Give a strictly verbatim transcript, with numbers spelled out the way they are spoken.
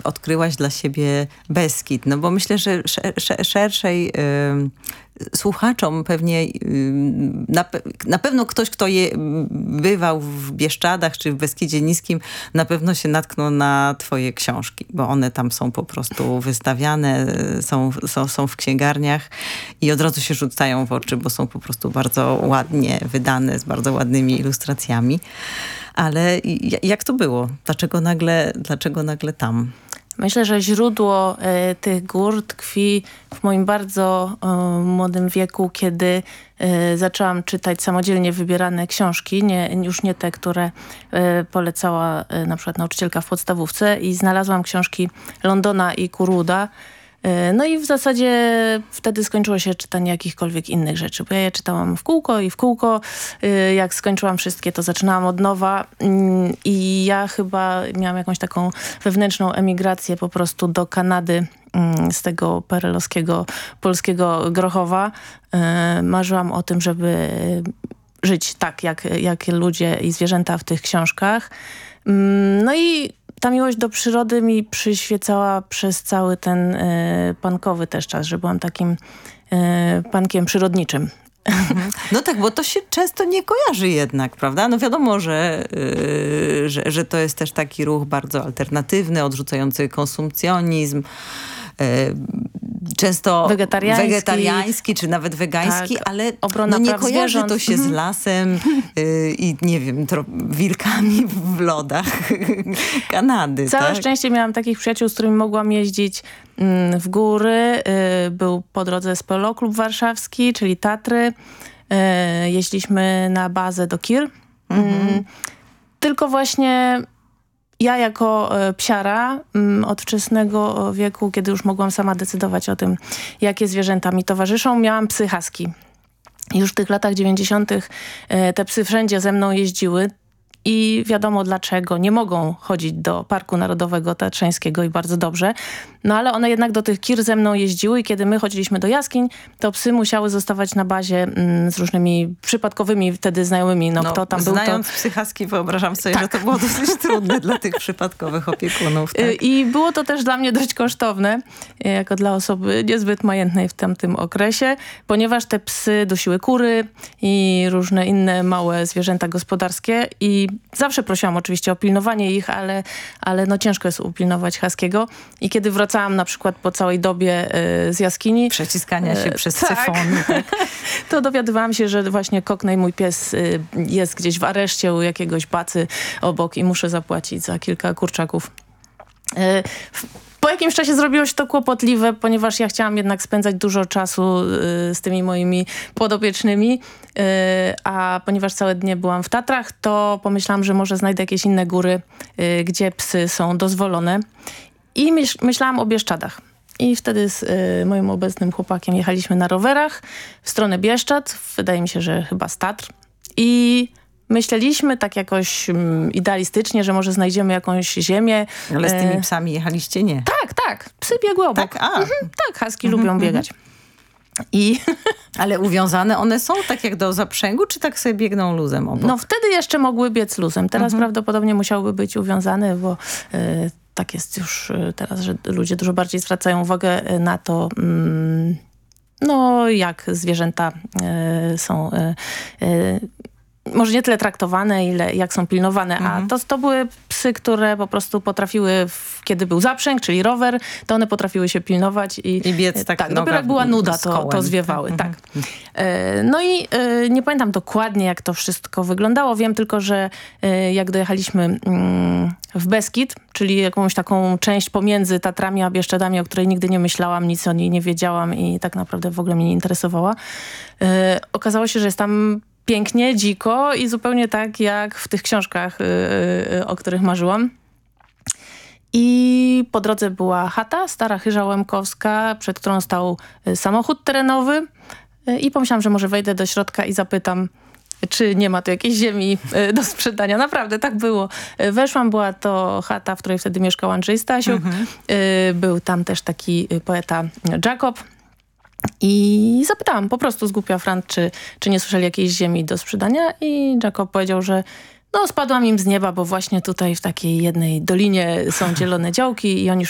odkryłaś dla siebie Beskid? No bo myślę, że sze, sze, szerszej y, słuchaczom pewnie y, na, na pewno ktoś, kto je, bywał w Bieszczadach czy w Beskidzie Niskim, na pewno się natknął na twoje książki, bo one tam są po prostu wystawiane, są, są, są w księgarniach i od razu się rzucają w oczy, bo są po prostu bardzo ładnie wydane, z bardzo ładnymi ilustracjami. Ale jak to było? Dlaczego nagle, dlaczego nagle tam? Myślę, że źródło y, tych gór tkwi w moim bardzo y, młodym wieku, kiedy y, zaczęłam czytać samodzielnie wybierane książki, nie, już nie te, które y, polecała y, na przykład nauczycielka w podstawówce, i znalazłam książki Londona i Kuruda. No i w zasadzie wtedy skończyło się czytanie jakichkolwiek innych rzeczy, bo ja je czytałam w kółko i w kółko. Jak skończyłam wszystkie, to zaczynałam od nowa i ja chyba miałam jakąś taką wewnętrzną emigrację po prostu do Kanady z tego perelowskiego polskiego Grochowa. Marzyłam o tym, żeby żyć tak, jak, jak ludzie i zwierzęta w tych książkach. No i ta miłość do przyrody mi przyświecała przez cały ten y, punkowy też czas, że byłam takim y, punkiem przyrodniczym. No tak, bo to się często nie kojarzy jednak, prawda? No wiadomo, że, yy, że, że to jest też taki ruch bardzo alternatywny, odrzucający konsumpcjonizm, yy, często wegetariański, wegetariański czy nawet wegański, tak, ale obrona no nie praw kojarzy zwierząt. to się z lasem yy, i nie wiem, tro- wilkami w lodach Kanady. Całe tak? szczęście miałam takich przyjaciół, z którymi mogłam jeździć mm, w góry. Yy, był po drodze Spelo Klub Warszawski, czyli Tatry. Yy, jeździliśmy na bazę do Kir. Mhm. Yy, tylko właśnie ja jako e, psiara m, od wczesnego wieku, kiedy już mogłam sama decydować o tym, jakie zwierzęta mi towarzyszą, miałam psy husky. Już w tych latach dziewięćdziesiątych e, te psy wszędzie ze mną jeździły. I wiadomo dlaczego. Nie mogą chodzić do Parku Narodowego Tatrzańskiego i bardzo dobrze. No ale one jednak do tych Kir ze mną jeździły i kiedy my chodziliśmy do jaskiń, to psy musiały zostawać na bazie mm, z różnymi przypadkowymi wtedy znajomymi. No, no kto tam był, to... Znając psy husky, wyobrażam sobie, tak, że to było dosyć trudne dla tych przypadkowych opiekunów. Tak? I było to też dla mnie dość kosztowne, jako dla osoby niezbyt majętnej w tamtym okresie, ponieważ te psy dusiły kury i różne inne małe zwierzęta gospodarskie i zawsze prosiłam oczywiście o pilnowanie ich, ale, ale no ciężko jest upilnować husky'ego. I kiedy wracałam na przykład po całej dobie y, z jaskini... Przeciskania się y, przez tak, syfony. Tak. To dowiadywałam się, że właśnie Koknej, mój pies, y, jest gdzieś w areszcie u jakiegoś bacy obok i muszę zapłacić za kilka kurczaków. Y, Po jakimś czasie zrobiło się to kłopotliwe, ponieważ ja chciałam jednak spędzać dużo czasu y, z tymi moimi podopiecznymi, y, a ponieważ całe dnie byłam w Tatrach, to pomyślałam, że może znajdę jakieś inne góry, y, gdzie psy są dozwolone. I myśl, myślałam o Bieszczadach. I wtedy z y, moim obecnym chłopakiem jechaliśmy na rowerach w stronę Bieszczad, wydaje mi się, że chyba z Tatr. I myśleliśmy tak jakoś um, idealistycznie, że może znajdziemy jakąś ziemię. Ale z tymi psami jechaliście nie? Tak, tak. Psy biegły obok. Tak, a. Mhm, tak, husky mhm, lubią biegać. I ale uwiązane one są tak jak do zaprzęgu, czy tak sobie biegną luzem obok? No wtedy jeszcze mogły biec luzem. Teraz mhm. prawdopodobnie musiałyby być uwiązane, bo y, tak jest już y, teraz, że ludzie dużo bardziej zwracają uwagę na to, mm, no jak zwierzęta y, są... Y, y, może nie tyle traktowane, ile jak są pilnowane, mhm. a to, to były psy, które po prostu potrafiły, w, kiedy był zaprzęg, czyli rower, to one potrafiły się pilnować i, I biec tak, tak dopiero jak była nuda, to, to zwiewały. Tak. tak. E, no i e, nie pamiętam dokładnie, jak to wszystko wyglądało. Wiem tylko, że e, jak dojechaliśmy mm, w Beskid, czyli jakąś taką część pomiędzy Tatrami a Bieszczadami, o której nigdy nie myślałam, nic o niej nie wiedziałam i tak naprawdę w ogóle mnie nie interesowała. E, okazało się, że jest tam pięknie, dziko i zupełnie tak jak w tych książkach, yy, o których marzyłam. I po drodze była chata, stara chyża łemkowska, przed którą stał samochód terenowy yy, i pomyślałam, że może wejdę do środka i zapytam, czy nie ma tu jakiejś ziemi yy, do sprzedania. Naprawdę tak było. Yy, weszłam, była to chata, w której wtedy mieszkał Andrzej Stasiuk. Mhm. Yy, był tam też taki poeta Jacob. I zapytałam po prostu z głupia frant, czy, czy nie słyszeli jakiejś ziemi do sprzedania i Jacob powiedział, że no spadłam im z nieba, bo właśnie tutaj w takiej jednej dolinie są zielone działki i oni